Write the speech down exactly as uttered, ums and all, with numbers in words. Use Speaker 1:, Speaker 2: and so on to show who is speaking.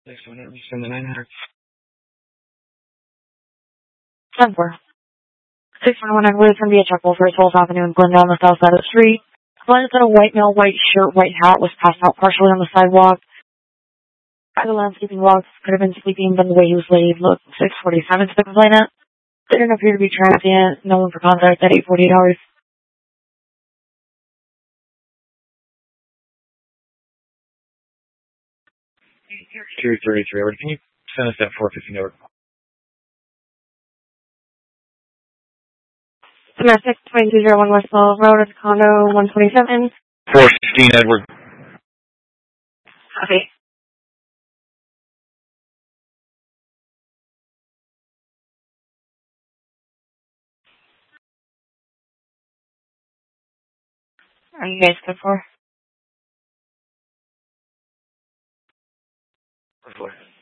Speaker 1: Next one, at least in the nine hundred.
Speaker 2: ten four. six one one, I believe it's going to be a check for twelfth Avenue in Glendale on the south side of the street. Glenn's in a white male, white shirt, white hat, was passed out partially on the sidewalk. The landscaping logs could have been sleeping, but the way he was laid looked six forty-seven to the complainant. They didn't appear to be transient. No one for contact at eight forty-eight hours.
Speaker 1: two thirty-three, can you send us that four fifty number?
Speaker 2: Domestic, twenty-two oh one West Mill Road at the condo, one twenty-seven.
Speaker 1: four fifteen, Edward.
Speaker 2: Copy. Are you guys good for?
Speaker 1: Before.